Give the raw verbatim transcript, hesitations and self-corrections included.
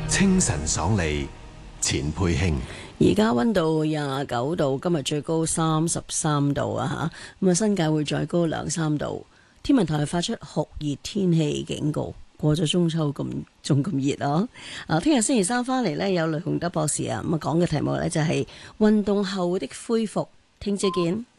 清晨爽利，錢佩卿。 而家溫度廿九度，今日最高三十三度啊吓，咁啊新界會再高兩三度。天文台發出酷熱天氣警告，過咗中秋咁仲咁熱咯。啊，聽日星期三翻嚟呢，有雷洪德博士啊，咁啊講嘅題目呢就係運動後的恢復，聽朝見。